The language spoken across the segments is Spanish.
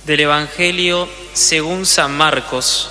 Del Evangelio según San Marcos.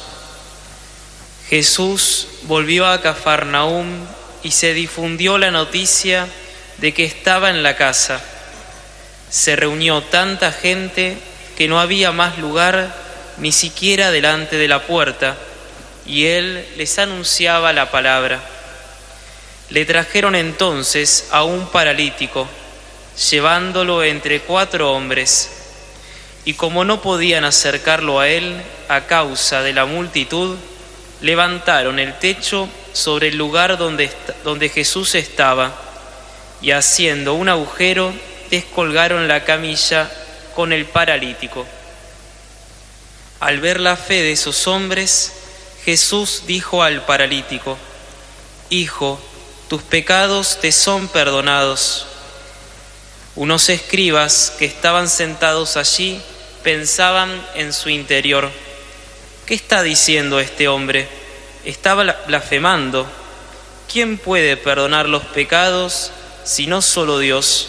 Jesús volvió a Cafarnaúm y se difundió la noticia de que estaba en la casa. Se reunió tanta gente que no había más lugar ni siquiera delante de la puerta, y él les anunciaba la palabra. Le trajeron entonces a un paralítico, llevándolo entre 4 hombres. Y como no podían acercarlo a él a causa de la multitud, levantaron el techo sobre el lugar donde Jesús estaba, y haciendo un agujero, descolgaron la camilla con el paralítico. Al ver la fe de esos hombres, Jesús dijo al paralítico: «Hijo, tus pecados te son perdonados». Unos escribas que estaban sentados allí pensaban en su interior: ¿qué está diciendo este hombre? Estaba blasfemando. ¿Quién puede perdonar los pecados sino solo Dios?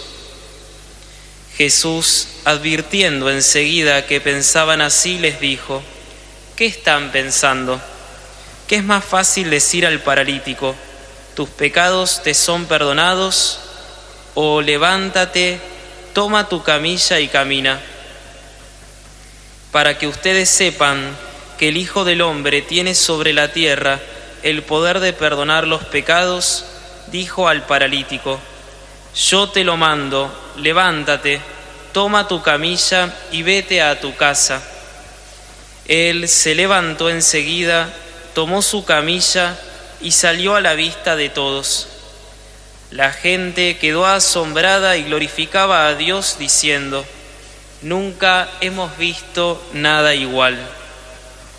Jesús, advirtiendo enseguida que pensaban así, les dijo: ¿qué están pensando? ¿Qué es más fácil decir al paralítico: tus pecados te son perdonados? O levántate, toma tu camilla y camina. Para que ustedes sepan que el Hijo del Hombre tiene sobre la tierra el poder de perdonar los pecados, dijo al paralítico: yo te lo mando, levántate, toma tu camilla y vete a tu casa. Él se levantó enseguida, tomó su camilla y salió a la vista de todos. La gente quedó asombrada y glorificaba a Dios diciendo: nunca hemos visto nada igual.